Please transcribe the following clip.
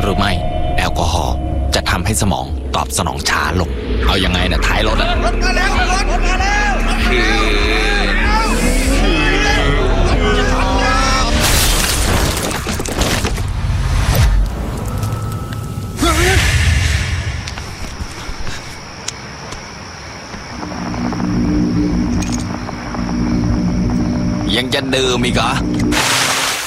รือไม่แอลกอฮอล์จะทำให้สมองตอบสนองช้าลงเอายังไงนะท้ายรถอะรถมาแล้วรถมาแล้วยังจะดื่มอีกเหรอ